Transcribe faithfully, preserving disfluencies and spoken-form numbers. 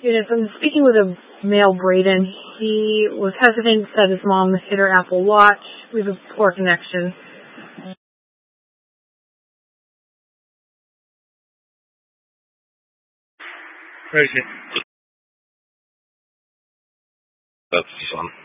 Yes, I'm speaking with a male, Braden. He was hesitant, said his mom hit her Apple Watch. We have a poor connection. Crazy. That's fun.